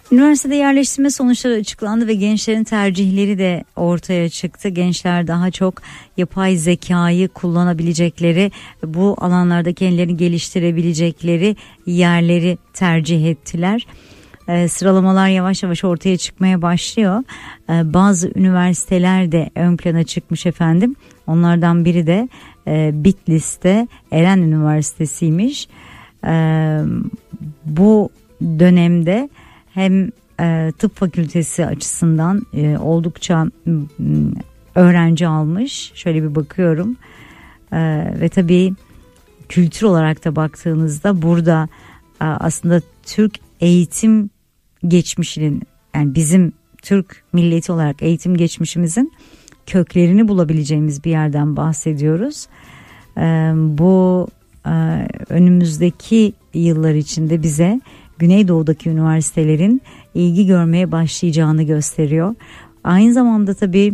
Üniversitede yerleştirme sonuçları açıklandı ve gençlerin tercihleri de ortaya çıktı. Gençler daha çok yapay zekayı kullanabilecekleri, bu alanlarda kendilerini geliştirebilecekleri yerleri tercih ettiler. Sıralamalar yavaş yavaş ortaya çıkmaya başlıyor. Bazı üniversiteler de ön plana çıkmış efendim. Onlardan biri de Bitlis'te Eren Üniversitesi'ymiş. Bu dönemde hem tıp fakültesi açısından oldukça öğrenci almış. Şöyle bir bakıyorum. Ve tabii kültür olarak da baktığınızda burada aslında Türk eğitim geçmişinin, yani bizim Türk milleti olarak eğitim geçmişimizin köklerini bulabileceğimiz bir yerden bahsediyoruz. Bu önümüzdeki yıllar içinde bize Güneydoğu'daki üniversitelerin ilgi görmeye başlayacağını gösteriyor. Aynı zamanda tabii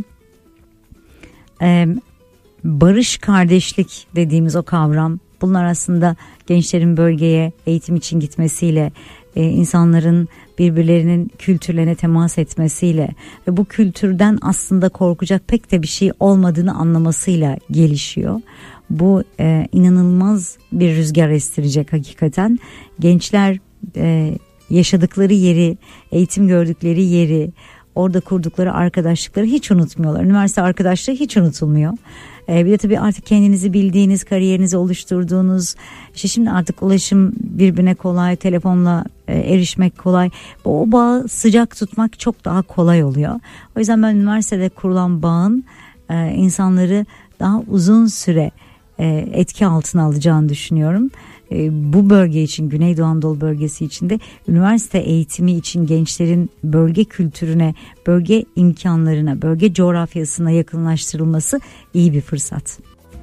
barış, kardeşlik dediğimiz o kavram, bunlar aslında gençlerin bölgeye eğitim için gitmesiyle, insanların birbirlerinin kültürlerine temas etmesiyle ve bu kültürden aslında korkacak pek de bir şey olmadığını anlamasıyla gelişiyor. Bu inanılmaz bir rüzgar estirecek hakikaten. Gençler yaşadıkları yeri, eğitim gördükleri yeri, orada kurdukları arkadaşlıkları hiç unutmuyorlar. Üniversite arkadaşlığı hiç unutulmuyor. Bir de tabii artık kendinizi bildiğiniz, kariyerinizi oluşturduğunuz, işte şimdi artık ulaşım birbirine kolay, telefonla erişmek kolay. O bağı sıcak tutmak çok daha kolay oluyor. O yüzden ben üniversitede kurulan bağın insanları daha uzun süre etki altına alacağını düşünüyorum. Bu bölge için, Güneydoğu Anadolu bölgesi için de üniversite eğitimi için gençlerin bölge kültürüne, bölge imkanlarına, bölge coğrafyasına yakınlaştırılması iyi bir fırsat.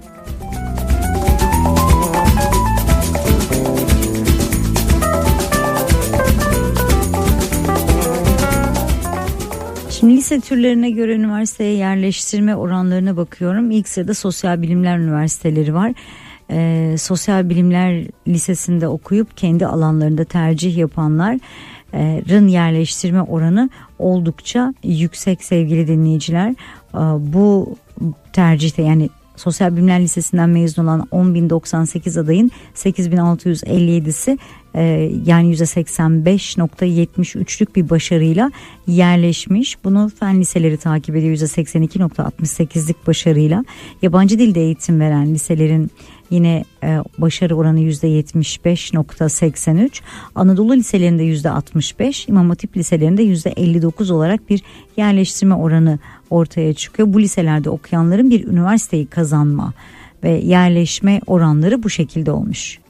Şimdi lise türlerine göre üniversiteye yerleştirme oranlarına bakıyorum. İlk sırada sosyal bilimler üniversiteleri var. Sosyal bilimler lisesinde okuyup kendi alanlarında tercih yapanların yerleştirme oranı oldukça yüksek sevgili dinleyiciler. Bu tercihte, yani Sosyal Bilimler Lisesi'nden mezun olan 10.098 adayın 8.657'si yani %85.73'lük bir başarıyla yerleşmiş. Bunu fen liseleri takip ediyor %82.68'lik başarıyla. Yabancı dilde eğitim veren liselerin yine başarı oranı %75.83. Anadolu liselerinde %65, İmam Hatip liselerinde %59 olarak bir yerleştirme oranı ortaya çıkıyor. Bu liselerde okuyanların bir üniversiteyi kazanma ve yerleşme oranları bu şekilde olmuş.